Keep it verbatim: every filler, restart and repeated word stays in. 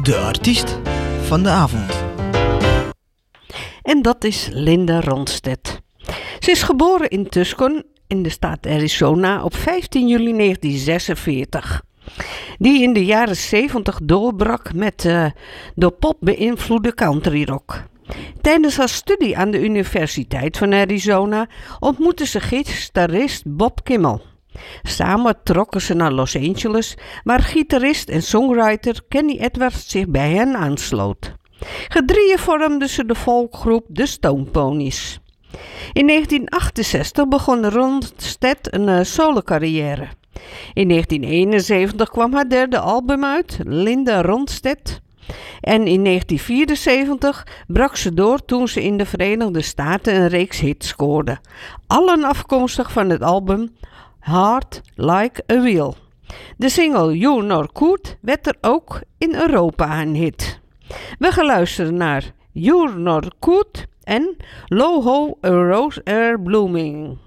De artiest van de avond. En dat is Linda Ronstadt. Ze is geboren in Tucson in de staat Arizona op vijftien juli negentien zesenveertig. Die in de jaren zeventig doorbrak met uh, door pop beïnvloede countryrock. Tijdens haar studie aan de Universiteit van Arizona ontmoette ze gitarist Bob Kimmel. Samen trokken ze naar Los Angeles, waar gitarist en songwriter Kenny Edwards zich bij hen aansloot. Gedrieën vormden ze de folkgroep de Stone Ponies. In negentien achtenzestig begon Ronstadt een uh, solo-carrière. In negentien eenenzeventig kwam haar derde album uit, Linda Ronstadt. En in negentien vierenzeventig brak ze door toen ze in de Verenigde Staten een reeks hits scoorde. Allen afkomstig van het album Hard Like a Wheel. De single You Nor Could werd er ook in Europa een hit. We gaan luisteren naar You Nor Could en Low Ho a Rose Air Blooming.